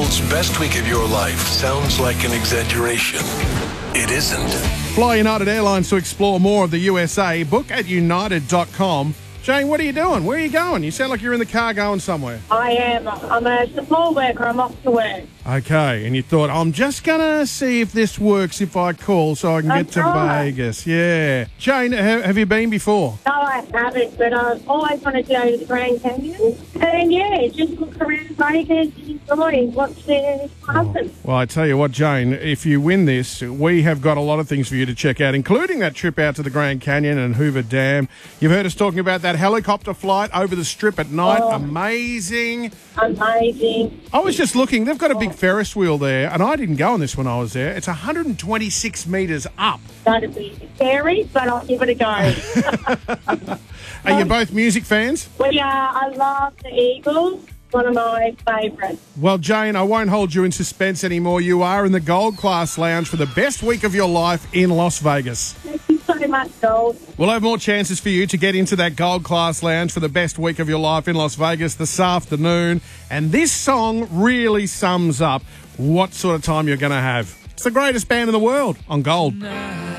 world's best week of your life sounds like an exaggeration. It isn't. Fly United Airlines to explore more of the USA. Book at united.com. Jane, what are you doing? Where are you going? You sound like you're in the car going somewhere. I am. I'm a support worker. I'm off to work. Okay, and you thought, I'm just going to see if this works if I call so I can get to Vegas. Yeah. Jane, have you been before? No, I haven't, but I've always wanted to go to the Grand Canyon. And, yeah, just look around Vegas, enjoy, watch the happen. Well, I tell you what, Jane, if you win this, we have got a lot of things for you to check out, including that trip out to the Grand Canyon and Hoover Dam. You've heard us talking about that helicopter flight over the Strip at night. Amazing. Amazing. I was just looking. They've got a big Ferris wheel there, and I didn't go on this when I was there. It's 126 metres up. That'd be scary, but I'll give it a go. Are you both music fans? We are. I love the Eagles. One of my favourites. Well, Jane, I won't hold you in suspense anymore. You are in the Gold Class Lounge for the best week of your life in Las Vegas. Thank you so much, Gold. We'll have more chances for you to get into that Gold Class Lounge for the best week of your life in Las Vegas this afternoon. And this song really sums up what sort of time you're going to have. It's the greatest band in the world on Gold.